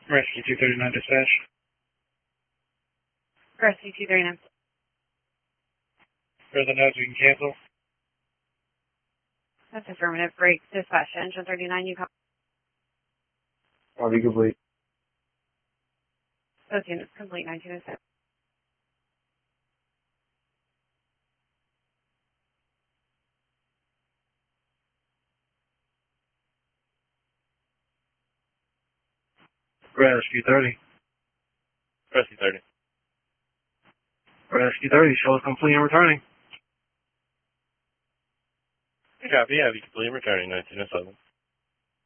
Rescue 239 dispatch. Rescue 239. Further notes we can cancel. That's affirmative. Break dispatch to engine 39. You call. Copy complete. Those units complete 1906. Rescue 30. Rescue 30. Rescue 30, show us complete and returning. Copy, have you complete and returning 1907.